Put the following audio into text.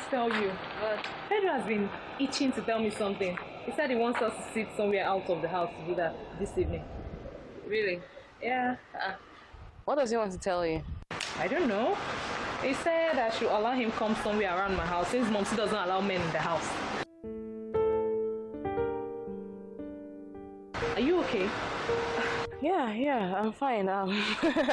tell you. What? Pedro has been itching to tell me something. He said he wants us to sit somewhere out of the house to do that this evening. Really? Yeah. What does he want to tell you? I don't know. He said I should allow him come somewhere around my house since Mom doesn't allow men in the house. Are you okay? Yeah, I'm fine.